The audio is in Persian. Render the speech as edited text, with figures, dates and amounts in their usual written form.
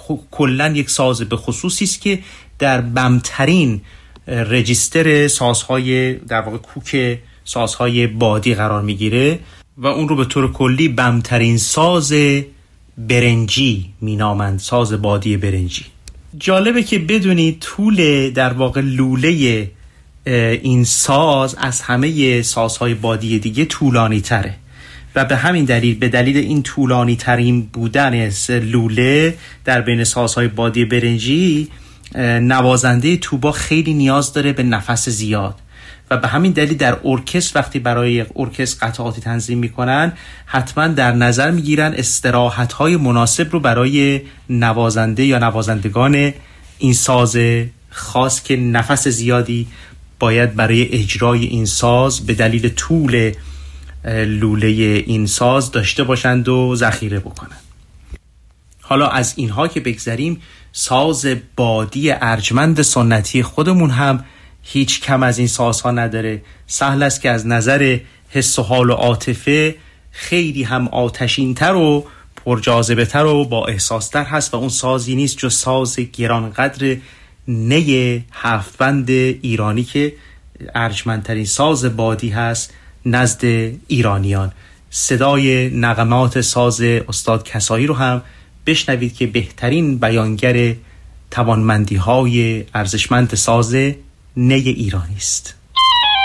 کلاً یک ساز به خصوصی است که در بمترین رجیستر سازهای در واقع کوک سازهای بادی قرار میگیره و اون رو به طور کلی بمترین ساز برنجی مینامند، ساز بادی برنجی. جالبه که بدونید طول در واقع لوله این ساز از همه سازهای بادی دیگه طولانی تره و به همین دلیل، به دلیل این طولانی ترین بودن لوله در بین سازهای بادی برنجی، نوازنده توبا خیلی نیاز داره به نفس زیاد و به همین دلیل در ارکستر وقتی برای یک ارکستر قطعاتی تنظیم میکنن حتما در نظر میگیرن استراحت‌های مناسب رو برای نوازنده یا نوازندگان این ساز خاص که نفس زیادی باید برای اجرای این ساز به دلیل طول لوله این ساز داشته باشند و ذخیره بکنند. حالا از اینها که بگذریم، ساز بادی ارجمند سنتی خودمون هم هیچ کم از این سازها نداره. سهل است که از نظر حس و حال و عاطفه خیلی هم آتشین‌تر و پرجاذبه‌تر و با احساس‌تر هست و اون سازی نیست جز ساز گرانقدر نی هفت‌بند ایرانی که ارجمندترین ساز بادی هست نزد ایرانیان. صدای نغمات ساز استاد کسایی رو هم بشنوید که بهترین بیانگر توانمندی‌های ارزشمند ساز نی ایرانی است.